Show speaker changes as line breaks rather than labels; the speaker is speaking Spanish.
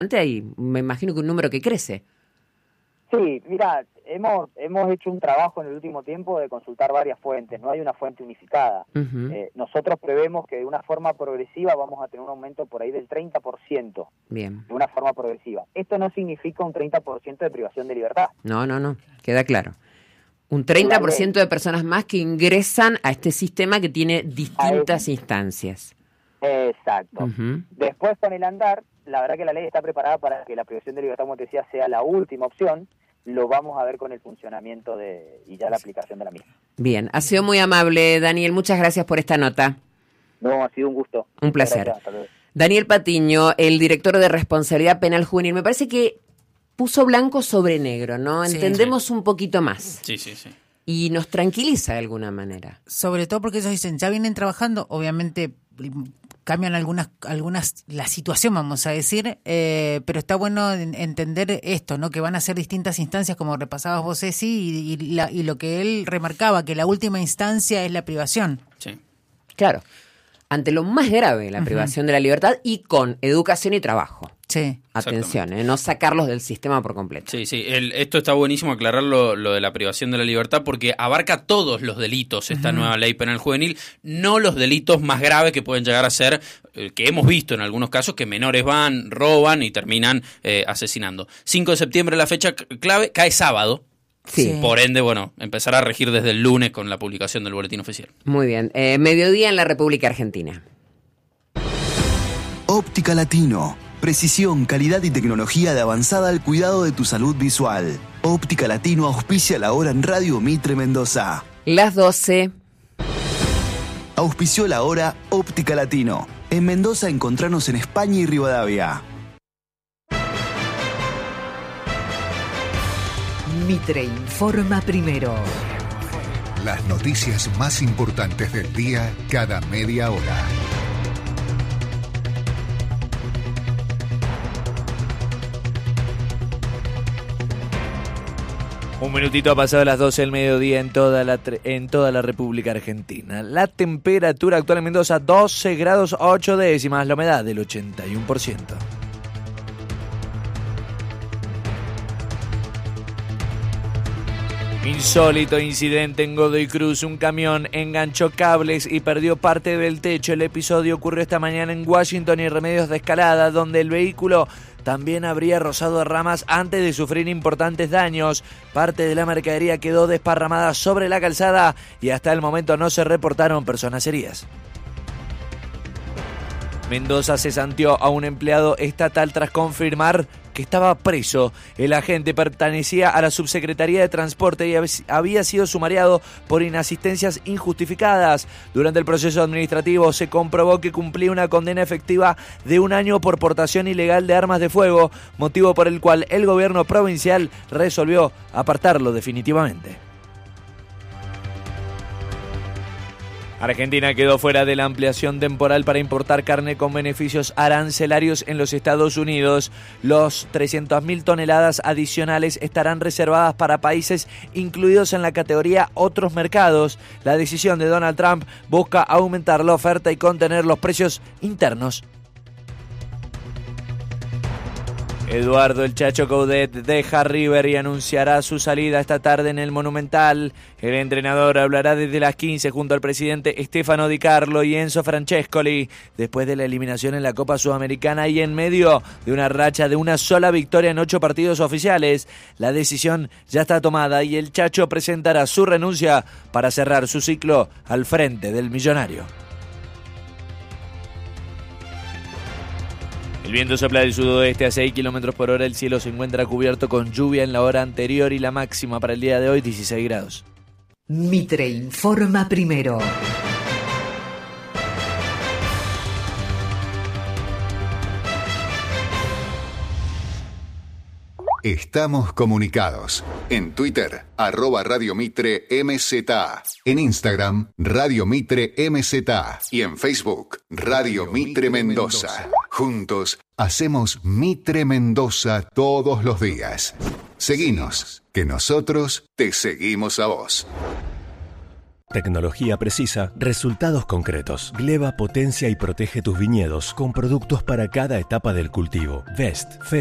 Hay, me imagino que un número que crece.
Sí, mira, hemos hecho un trabajo en el último tiempo de consultar varias fuentes, no hay una fuente unificada. Nosotros prevemos que de una forma progresiva vamos a tener un aumento por ahí del 30%.
Bien.
De una forma progresiva. Esto no significa un 30% de privación de libertad.
No, queda claro. Un 30% de personas más que ingresan a este sistema que tiene distintas instancias.
Exacto. Después, con el andar, la verdad que la ley está preparada para que la privación de libertad, como te decía, sea la última opción. Lo vamos a ver con el funcionamiento y ya la aplicación de la misma.
Bien, ha sido muy amable, Daniel. Muchas gracias por esta nota.
No, ha sido un gusto.
Un placer. Daniel Patiño, el director de Responsabilidad Penal Juvenil. Me parece que puso blanco sobre negro, ¿no? Entendemos un poquito más.
Sí.
Y nos tranquiliza de alguna manera.
Sobre todo porque ellos dicen, ya vienen trabajando, obviamente cambian algunas la situación, vamos a decir, pero está bueno entender esto, ¿no? Que van a ser distintas instancias, como repasabas vos, Ceci, y lo que él remarcaba, que la última instancia es la privación.
Sí.
Claro. Ante lo más grave, la privación de la libertad, y con educación y trabajo.
Sí.
Atención, no sacarlos del sistema por completo.
Sí. Esto está buenísimo aclarar lo de la privación de la libertad, porque abarca todos los delitos esta nueva ley penal juvenil, no los delitos más graves que pueden llegar a ser, que hemos visto en algunos casos, que menores van, roban y terminan asesinando. 5 de septiembre, la fecha clave, cae sábado.
Sí.
Por ende, empezará a regir desde el lunes con la publicación del boletín oficial.
Muy bien. Mediodía en la República Argentina.
Óptica Latino. Precisión, calidad y tecnología de avanzada al cuidado de tu salud visual. Óptica Latino auspicia la hora en Radio Mitre Mendoza.
Las 12.
Auspició la hora Óptica Latino. En Mendoza encontranos en España y Rivadavia.
Mitre informa primero.
Las noticias más importantes del día cada media hora.
Un minutito ha pasado las 12 del mediodía en toda la República Argentina. La temperatura actual en Mendoza, 12 grados 8 décimas, la humedad del 81%. Insólito incidente en Godoy Cruz. Un camión enganchó cables y perdió parte del techo. El episodio ocurrió esta mañana en Washington y Remedios de Escalada, donde el vehículo también habría rozado ramas antes de sufrir importantes daños. Parte de la mercadería quedó desparramada sobre la calzada y hasta el momento no se reportaron personas heridas. Mendoza cesanteó a un empleado estatal tras confirmar que estaba preso. El agente pertenecía a la Subsecretaría de Transporte y había sido sumariado por inasistencias injustificadas. Durante el proceso administrativo se comprobó que cumplía una condena efectiva de 1 año por portación ilegal de armas de fuego, motivo por el cual el gobierno provincial resolvió apartarlo definitivamente. Argentina quedó fuera de la ampliación temporal para importar carne con beneficios arancelarios en los Estados Unidos. Los 300.000 toneladas adicionales estarán reservadas para países incluidos en la categoría Otros Mercados. La decisión de Donald Trump busca aumentar la oferta y contener los precios internos. Eduardo El Chacho Coudet deja River y anunciará su salida esta tarde en el Monumental. El entrenador hablará desde las 15 junto al presidente Stefano Di Carlo y Enzo Francescoli, después de la eliminación en la Copa Sudamericana y en medio de una racha de una sola victoria en 8 partidos oficiales. La decisión ya está tomada y El Chacho presentará su renuncia para cerrar su ciclo al frente del Millonario. El viento sopla del sudoeste a 6 km por hora. El cielo se encuentra cubierto con lluvia en la hora anterior y la máxima para el día de hoy 16 grados.
Mitre informa primero.
Estamos comunicados. En Twitter, @Radio Mitre MZA. En Instagram, Radio Mitre MZA. Y en Facebook, Radio Mitre Mendoza. Juntos, hacemos Mitre Mendoza todos los días. Seguinos, que nosotros te seguimos a vos.
Tecnología precisa, resultados concretos. Gleba potencia y protege tus viñedos con productos para cada etapa del cultivo. Vest,